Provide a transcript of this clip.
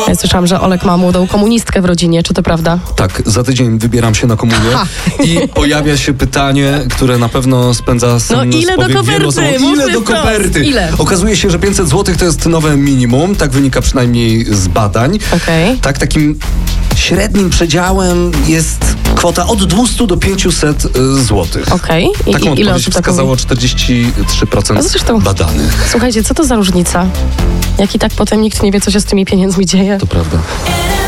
Ja słyszałam, że Olek ma młodą komunistkę w rodzinie. Czy to prawda? Tak, za tydzień wybieram się na komunię i pojawia się pytanie, które na pewno spędza sen ile do koperty? Ile do koperty? Ile? Okazuje się, że 500 zł to jest nowe minimum, tak wynika przynajmniej z badań. Okej. Tak, takim średnim przedziałem jest kwota od 200 do 500 zł. Okej. Taką Ile odpowiedź osób tak wskazało mówi? 43% A zresztą- badanych. Słuchajcie, co to za różnica? Jak i tak potem nikt nie wie, co się z tymi pieniędzmi dzieje. To prawda.